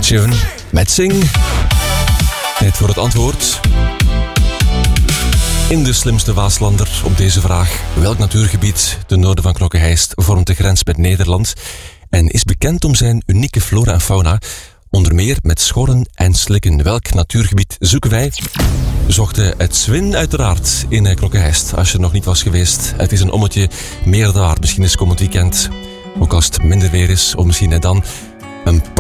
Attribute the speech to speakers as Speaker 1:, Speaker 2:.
Speaker 1: Ed Sheeran met Sing. Tijd voor het antwoord. In de slimste Waaslander op deze vraag. Welk natuurgebied ten noorden van Knokke-Heist vormt de grens met Nederland en is bekend om zijn unieke flora en fauna, onder meer met schorren en slikken? Welk natuurgebied zoeken wij? We zochten het Zwin uiteraard in Knokke-Heist. Als je er nog niet was geweest, het is een ommetje meer daar. Misschien is komend weekend, ook als het minder weer is, of misschien dan een